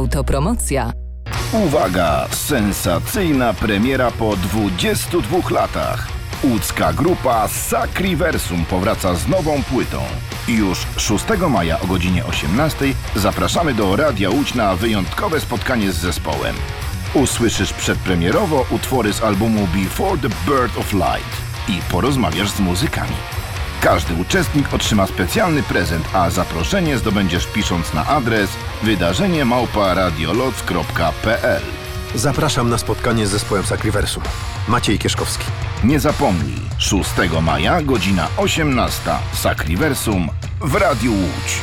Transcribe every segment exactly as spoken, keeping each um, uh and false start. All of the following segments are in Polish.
Autopromocja. Uwaga! Sensacyjna premiera po dwudziestu dwóch latach. Łódzka grupa Sacriversum powraca z nową płytą. I już szóstego maja o godzinie osiemnastej zapraszamy do Radia Łódź na wyjątkowe spotkanie z zespołem. Usłyszysz przedpremierowo utwory z albumu Before the Birth of Light i porozmawiasz z muzykami. Każdy uczestnik otrzyma specjalny prezent, a zaproszenie zdobędziesz pisząc na adres wydarzenie małpa radioloc kropka p l. Zapraszam na spotkanie z zespołem Sacriversum. Maciej Kieszkowski. Nie zapomnij, szóstego maja, godzina osiemnasta. Sacriversum w Radiu Łódź.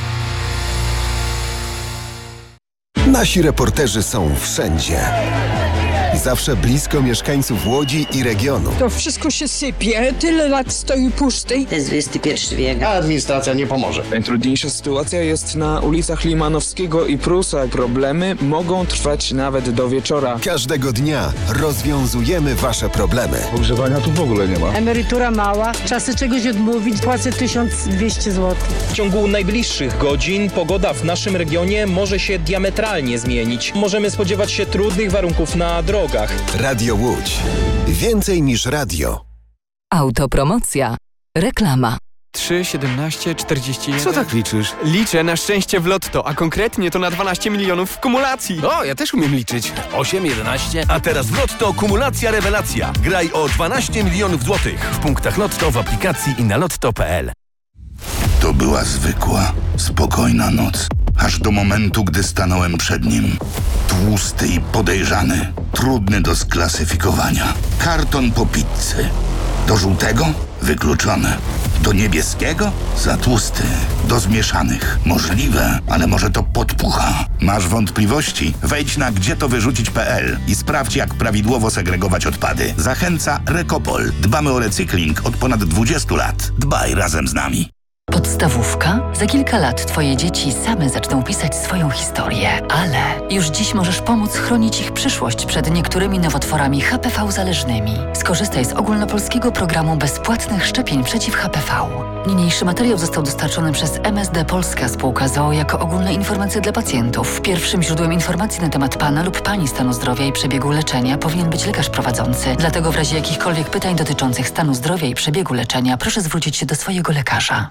Nasi reporterzy są wszędzie. Zawsze blisko mieszkańców Łodzi i regionu. To wszystko się sypie, tyle lat stoi pusty. To jest dwudziesty pierwszy wiek. A administracja nie pomoże. Najtrudniejsza sytuacja jest na ulicach Limanowskiego i Prusa. Problemy mogą trwać nawet do wieczora. Każdego dnia rozwiązujemy wasze problemy. Ogrzewania tu w ogóle nie ma. Emerytura mała, czasy czegoś odmówić, płacę tysiąc dwieście złotych. W ciągu najbliższych godzin pogoda w naszym regionie może się diametralnie zmienić. Możemy spodziewać się trudnych warunków na drogach. Radio Łódź. Więcej niż radio. Autopromocja. Reklama. trzy, siedemnaście, czterdzieści jeden. Co tak liczysz? Liczę na szczęście w lotto, a konkretnie to na dwanaście milionów w kumulacji. O, ja też umiem liczyć. osiem, jedenaście. A teraz w lotto kumulacja rewelacja. Graj o dwanaście milionów złotych w punktach lotto, w aplikacji i na lotto kropka p l. To była zwykła, spokojna noc. Aż do momentu, gdy stanąłem przed nim. Tłusty i podejrzany. Trudny do sklasyfikowania. Karton po pizzy. Do żółtego? Wykluczone. Do niebieskiego? Za tłusty. Do zmieszanych? Możliwe, ale może to podpucha. Masz wątpliwości? Wejdź na gdzie to wyrzucić kropka p l i sprawdź, jak prawidłowo segregować odpady. Zachęca Rekopol. Dbamy o recykling od ponad dwudziestu lat. Dbaj razem z nami. Podstawówka? Za kilka lat twoje dzieci same zaczną pisać swoją historię, ale już dziś możesz pomóc chronić ich przyszłość przed niektórymi nowotworami H P V zależnymi. Skorzystaj z ogólnopolskiego programu bezpłatnych szczepień przeciw H P V. Niniejszy materiał został dostarczony przez M S D Polska Spółka z o o jako ogólne informacje dla pacjentów. Pierwszym źródłem informacji na temat pana lub pani stanu zdrowia i przebiegu leczenia powinien być lekarz prowadzący. Dlatego w razie jakichkolwiek pytań dotyczących stanu zdrowia i przebiegu leczenia proszę zwrócić się do swojego lekarza.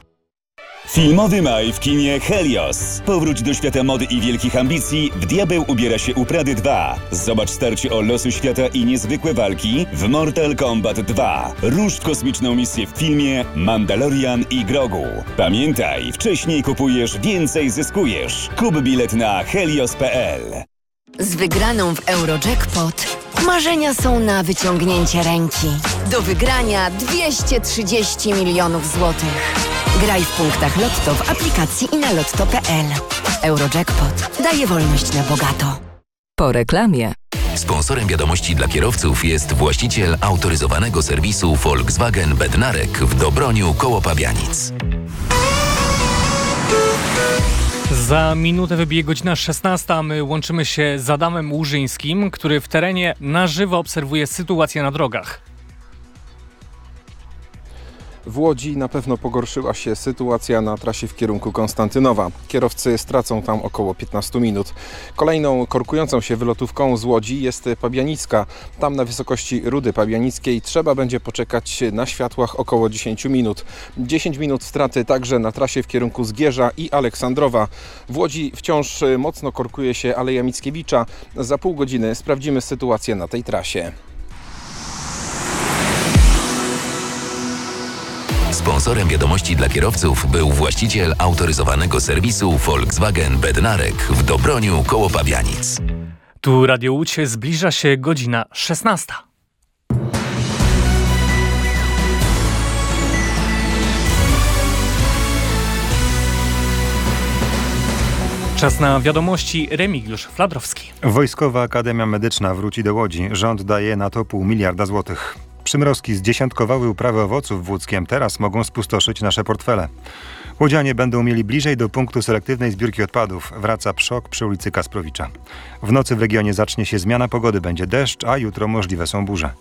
Filmowy maj w kinie Helios. Powróć do świata mody i wielkich ambicji. W Diabeł ubiera się u Prady dwa. Zobacz starcie o losy świata i niezwykłe walki w Mortal Kombat dwa. Rusz w kosmiczną misję w filmie Mandalorian i Grogu. Pamiętaj, wcześniej kupujesz, więcej zyskujesz. Kup bilet na helios kropka p l. Z wygraną w Eurojackpot marzenia są na wyciągnięcie ręki. Do wygrania dwieście trzydzieści milionów złotych. Graj w punktach Lotto w aplikacji i na lotto kropka p l. Eurojackpot daje wolność na bogato. Po reklamie. Sponsorem wiadomości dla kierowców jest właściciel autoryzowanego serwisu Volkswagen Bednarek w Dobroniu koło Pabianic. Za minutę wybije godzina szesnasta, my łączymy się z Adamem Łużyńskim, który w terenie na żywo obserwuje sytuację na drogach. W Łodzi na pewno pogorszyła się sytuacja na trasie w kierunku Konstantynowa. Kierowcy stracą tam około piętnaście minut. Kolejną korkującą się wylotówką z Łodzi jest Pabianicka. Tam na wysokości Rudy Pabianickiej trzeba będzie poczekać na światłach około dziesięć minut. dziesięć minut straty także na trasie w kierunku Zgierza i Aleksandrowa. W Łodzi wciąż mocno korkuje się Aleja Mickiewicza. Za pół godziny sprawdzimy sytuację na tej trasie. Sponsorem wiadomości dla kierowców był właściciel autoryzowanego serwisu Volkswagen Bednarek w Dobroniu koło Pabianic. Tu Radio Łódź, zbliża się godzina szesnasta. Czas na wiadomości. Remigiusz Fladrowski. Wojskowa Akademia Medyczna wróci do Łodzi. Rząd daje na to pół miliarda złotych. Przymrozki zdziesiątkowały uprawę owoców w Łódzkiem. Teraz mogą spustoszyć nasze portfele. Łodzianie będą mieli bliżej do punktu selektywnej zbiórki odpadów. Wraca Przok przy ulicy Kasprowicza. W nocy w regionie zacznie się zmiana pogody. Będzie deszcz, a jutro możliwe są burze.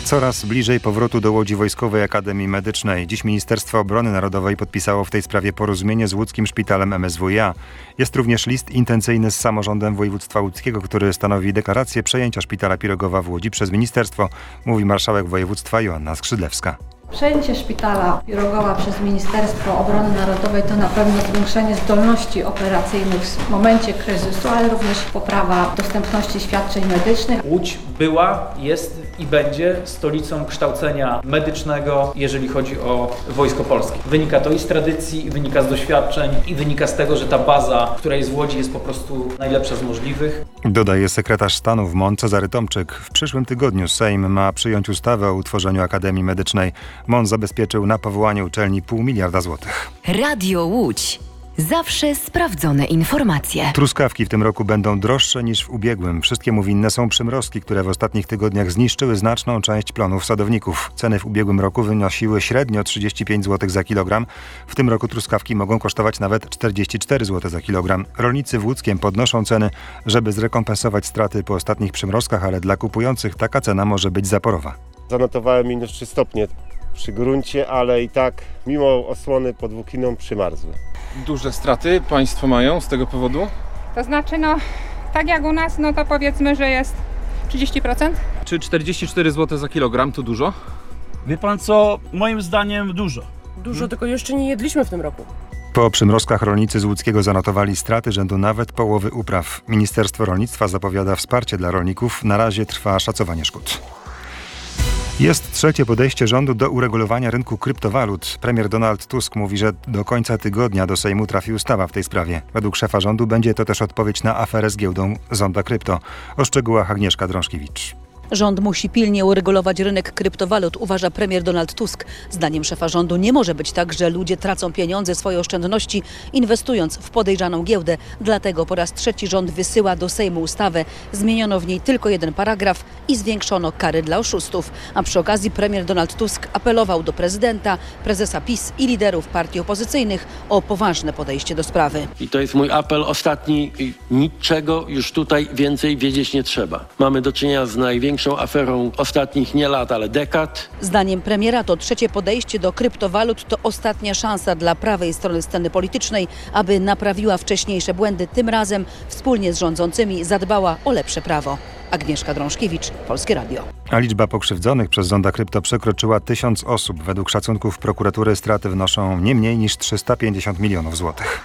Coraz bliżej powrotu do Łodzi Wojskowej Akademii Medycznej. Dziś Ministerstwo Obrony Narodowej podpisało w tej sprawie porozumienie z łódzkim szpitalem M S W i A. Jest również list intencyjny z samorządem województwa łódzkiego, który stanowi deklarację przejęcia szpitala Pirogowa w Łodzi przez ministerstwo, mówi marszałek województwa Joanna Skrzydlewska. Przejęcie szpitala Pirogowa przez Ministerstwo Obrony Narodowej to na pewno zwiększenie zdolności operacyjnych w momencie kryzysu, ale również poprawa dostępności świadczeń medycznych. Łódź była, jest i będzie stolicą kształcenia medycznego, jeżeli chodzi o Wojsko Polskie. Wynika to i z tradycji, wynika z doświadczeń i wynika z tego, że ta baza, która jest w Łodzi, jest po prostu najlepsza z możliwych. Dodaje sekretarz stanu w M O N Cezary Tomczyk. W przyszłym tygodniu Sejm ma przyjąć ustawę o utworzeniu Akademii Medycznej. M O N zabezpieczył na powołanie uczelni pół miliarda złotych. Radio Łódź. Zawsze sprawdzone informacje. Truskawki w tym roku będą droższe niż w ubiegłym. Wszystkiemu winne są przymrozki, które w ostatnich tygodniach zniszczyły znaczną część plonów sadowników. Ceny w ubiegłym roku wynosiły średnio trzydzieści pięć złotych za kilogram. W tym roku truskawki mogą kosztować nawet czterdzieści cztery złote za kilogram. Rolnicy w Łódzkiem podnoszą ceny, żeby zrekompensować straty po ostatnich przymrozkach, ale dla kupujących taka cena może być zaporowa. Zanotowałem minus trzy stopnie przy gruncie, ale i tak mimo osłony podwójną przymarzły. Duże straty państwo mają z tego powodu? To znaczy, no tak jak u nas, no to powiedzmy, że jest trzydzieści procent. Czy czterdzieści cztery złote za kilogram to dużo? Wie pan co, moim zdaniem dużo. Dużo, hmm. tylko jeszcze nie jedliśmy w tym roku. Po przymrozkach rolnicy z Łódzkiego zanotowali straty rzędu nawet połowy upraw. Ministerstwo Rolnictwa zapowiada wsparcie dla rolników. Na razie trwa szacowanie szkód. Jest trzecie podejście rządu do uregulowania rynku kryptowalut. Premier Donald Tusk mówi, że do końca tygodnia do Sejmu trafi ustawa w tej sprawie. Według szefa rządu będzie to też odpowiedź na aferę z giełdą Zonda Krypto. O szczegółach Agnieszka Drążkiewicz. Rząd musi pilnie uregulować rynek kryptowalut, uważa premier Donald Tusk. Zdaniem szefa rządu nie może być tak, że ludzie tracą pieniądze, swoje oszczędności, inwestując w podejrzaną giełdę. Dlatego po raz trzeci rząd wysyła do Sejmu ustawę. Zmieniono w niej tylko jeden paragraf i zwiększono kary dla oszustów. A przy okazji premier Donald Tusk apelował do prezydenta, prezesa PiS i liderów partii opozycyjnych o poważne podejście do sprawy. I to jest mój apel ostatni. Niczego już tutaj więcej wiedzieć nie trzeba. Mamy do czynienia z największą aferą ostatnich nie lat, ale dekad. Zdaniem premiera to trzecie podejście do kryptowalut to ostatnia szansa dla prawej strony sceny politycznej, aby naprawiła wcześniejsze błędy. Tym razem wspólnie z rządzącymi zadbała o lepsze prawo. Agnieszka Drążkiewicz, Polskie Radio. A liczba pokrzywdzonych przez Zonda Krypto przekroczyła tysiąc osób. Według szacunków prokuratury straty wynoszą nie mniej niż trzysta pięćdziesiąt milionów złotych.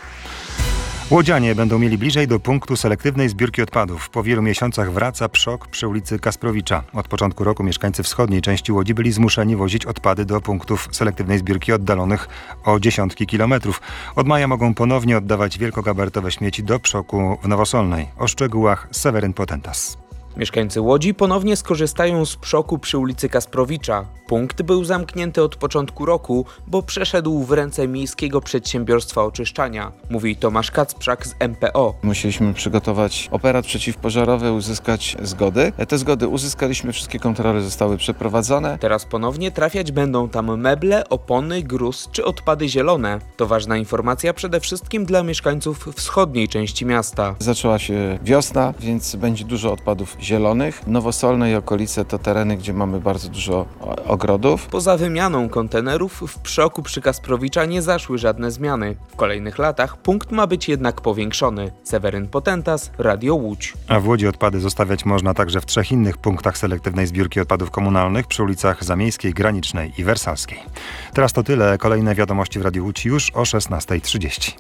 Łodzianie będą mieli bliżej do punktu selektywnej zbiórki odpadów. Po wielu miesiącach wraca przok przy ulicy Kasprowicza. Od początku roku mieszkańcy wschodniej części Łodzi byli zmuszeni wozić odpady do punktów selektywnej zbiórki oddalonych o dziesiątki kilometrów. Od maja mogą ponownie oddawać wielkogabarytowe śmieci do przoku w Nowosolnej. O szczegółach Seweryn Potentas. Mieszkańcy Łodzi ponownie skorzystają z przoku przy ulicy Kasprowicza. Punkt był zamknięty od początku roku, bo przeszedł w ręce Miejskiego Przedsiębiorstwa Oczyszczania, mówi Tomasz Kacprzak z M P O. Musieliśmy przygotować operat przeciwpożarowy, uzyskać zgody. Te zgody uzyskaliśmy, wszystkie kontrole zostały przeprowadzone. Teraz ponownie trafiać będą tam meble, opony, gruz czy odpady zielone. To ważna informacja przede wszystkim dla mieszkańców wschodniej części miasta. Zaczęła się wiosna, więc będzie dużo odpadów zielonych. Nowosolne i okolice to tereny, gdzie mamy bardzo dużo ogrodów. Poza wymianą kontenerów w przoku przy Kasprowicza nie zaszły żadne zmiany. W kolejnych latach punkt ma być jednak powiększony. Seweryn Potentas, Radio Łódź. A w Łodzi odpady zostawiać można także w trzech innych punktach selektywnej zbiórki odpadów komunalnych przy ulicach Zamiejskiej, Granicznej i Wersalskiej. Teraz to tyle. Kolejne wiadomości w Radiu Łódź już o szesnasta trzydzieści.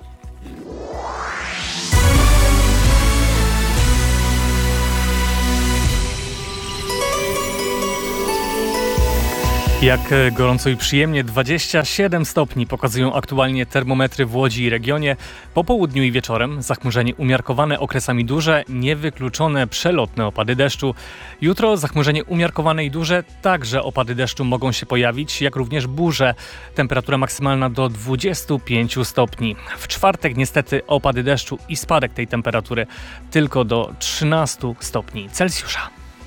Jak gorąco i przyjemnie, dwadzieścia siedem stopni pokazują aktualnie termometry w Łodzi i regionie. Po południu i wieczorem zachmurzenie umiarkowane, okresami duże, niewykluczone przelotne opady deszczu. Jutro zachmurzenie umiarkowane i duże, także opady deszczu mogą się pojawić, jak również burze. Temperatura maksymalna do dwudziestu pięciu stopni. W czwartek niestety opady deszczu i spadek tej temperatury tylko do trzynastu stopni Celsjusza.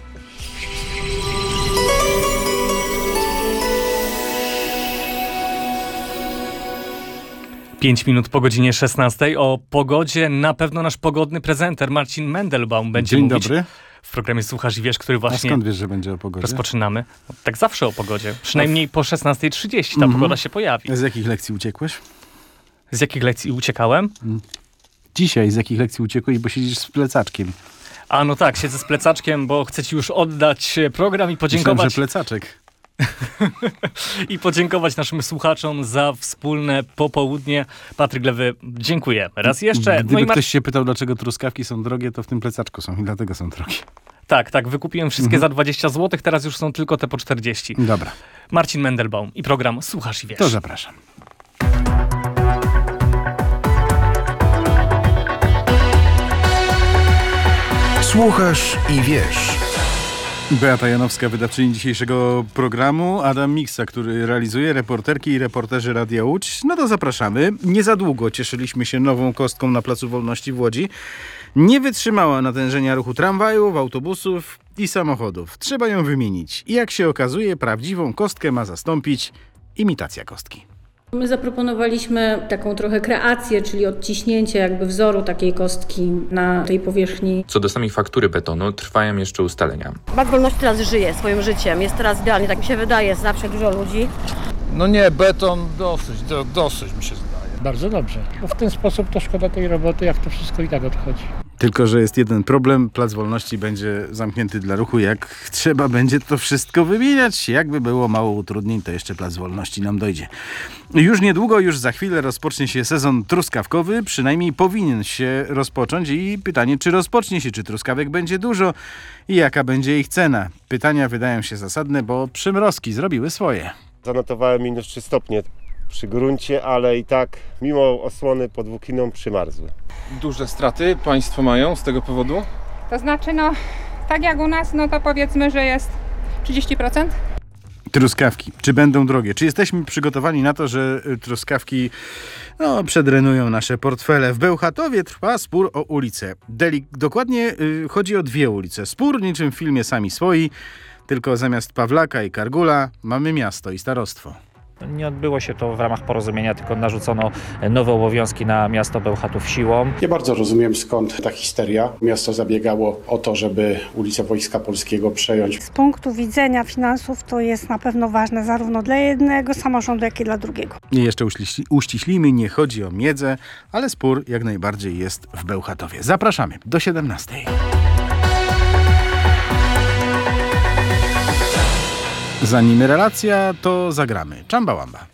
Pięć minut po godzinie szesnastej. O pogodzie na pewno nasz pogodny prezenter Marcin Mendelbaum będzie Dzień mówić. dobry. w programie Słuchasz i Wiesz, który właśnie... A skąd wiesz, że będzie o pogodzie? Rozpoczynamy. Tak zawsze o pogodzie. Przynajmniej po szesnastej trzydzieści ta Mhm. pogoda się pojawi. Z jakich lekcji uciekłeś? Z jakich lekcji uciekałem? Dzisiaj z jakich lekcji uciekłeś, bo siedzisz z plecaczkiem. A no tak, siedzę z plecaczkiem, bo chcę ci już oddać program i podziękować... Myślałem, że plecaczek. I podziękować naszym słuchaczom za wspólne popołudnie. Patryk Lewy, dziękuję. Raz jeszcze. Gdyby no i Mar- ktoś się pytał, dlaczego truskawki są drogie, to w tym plecaczku są i dlatego są drogie. Tak, tak, wykupiłem wszystkie Mhm. za dwadzieścia złotych, teraz już są tylko te po czterdzieści. Dobra. Marcin Mendelbaum i program Słuchasz i Wiesz. To zapraszam. Słuchasz i Wiesz. Beata Janowska, wydawczyni dzisiejszego programu, Adam Miksa, który realizuje, reporterki i reporterzy Radia Łódź. No to zapraszamy. Nie za długo cieszyliśmy się nową kostką na Placu Wolności w Łodzi. Nie wytrzymała natężenia ruchu tramwajów, autobusów i samochodów. Trzeba ją wymienić. I jak się okazuje, prawdziwą kostkę ma zastąpić imitacja kostki. My zaproponowaliśmy taką trochę kreację, czyli odciśnięcie jakby wzoru takiej kostki na tej powierzchni. Co do samej faktury betonu, trwają jeszcze ustalenia. Plac Wolności teraz żyje swoim życiem, jest teraz idealnie, tak mi się wydaje, zawsze dużo ludzi. No nie, beton dosyć, do, dosyć mi się zdaje. Bardzo dobrze, bo w ten sposób to szkoda tej roboty, jak to wszystko i tak odchodzi. Tylko że jest jeden problem, Plac Wolności będzie zamknięty dla ruchu, jak trzeba będzie to wszystko wymieniać. Jakby było mało utrudnień, to jeszcze Plac Wolności nam dojdzie. Już niedługo, już za chwilę rozpocznie się sezon truskawkowy, przynajmniej powinien się rozpocząć i pytanie, czy rozpocznie się, czy truskawek będzie dużo i jaka będzie ich cena. Pytania wydają się zasadne, bo przymrozki zrobiły swoje. Zanotowałem minus trzy stopnie przy gruncie, ale i tak mimo osłony pod Włókiną przymarzły. Duże straty państwo mają z tego powodu? To znaczy, no, tak jak u nas, no to powiedzmy, że jest trzydzieści procent. Truskawki. Czy będą drogie? Czy jesteśmy przygotowani na to, że truskawki no, przedrenują nasze portfele? W Bełchatowie trwa spór o ulicę. Deli- dokładnie y, chodzi o dwie ulice. Spór niczym w filmie Sami Swoi, tylko zamiast Pawlaka i Kargula mamy miasto i starostwo. Nie odbyło się to w ramach porozumienia, tylko narzucono nowe obowiązki na miasto Bełchatów siłą. Nie bardzo rozumiem, skąd ta histeria. Miasto zabiegało o to, żeby ulicę Wojska Polskiego przejąć. Z punktu widzenia finansów to jest na pewno ważne zarówno dla jednego samorządu, jak i dla drugiego. I jeszcze uściśli, uściślimy, nie chodzi o miedzę, ale spór jak najbardziej jest w Bełchatowie. Zapraszamy do siedemnastej. Zanim relacja, to zagramy. Czamba Łamba.